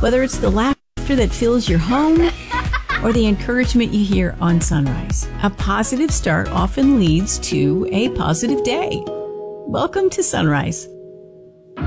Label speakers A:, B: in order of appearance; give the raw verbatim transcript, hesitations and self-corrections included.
A: Whether it's the laughter that fills your home or the encouragement you hear on Sunrise, a positive start often leads to a positive day. Welcome to Sunrise.